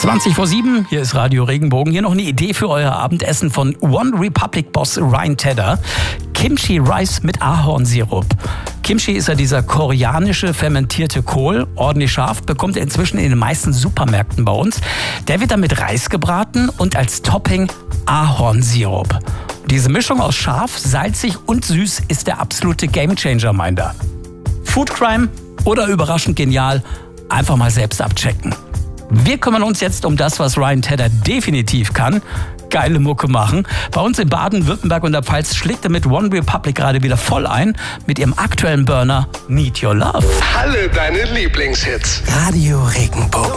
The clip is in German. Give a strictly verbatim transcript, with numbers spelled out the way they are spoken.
zwanzig vor sieben, hier ist Radio Regenbogen. Hier noch eine Idee für euer Abendessen von One Republic Boss Ryan Tedder. Kimchi Rice mit Ahornsirup. Kimchi ist ja dieser koreanische fermentierte Kohl, ordentlich scharf, bekommt ihr inzwischen in den meisten Supermärkten bei uns. Der wird dann mit Reis gebraten und als Topping Ahornsirup. Diese Mischung aus scharf, salzig und süß ist der absolute Gamechanger, meint er. Food Crime oder überraschend genial? Einfach mal selbst abchecken. Wir kümmern uns jetzt um das, was Ryan Tedder definitiv kann. Geile Mucke machen. Bei uns in Baden-Württemberg und der Pfalz schlägt er mit One Republic gerade wieder voll ein. Mit ihrem aktuellen Burner Need Your Love. Alle deine Lieblingshits. Radio Regenbogen.